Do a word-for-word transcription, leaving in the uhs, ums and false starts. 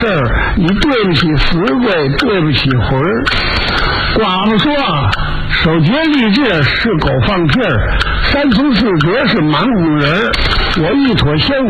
这儿你对不起死鬼，对不起魂儿。寡妇说：“守节立志是狗放屁儿，三从四德是盲目人儿。我一妥先。”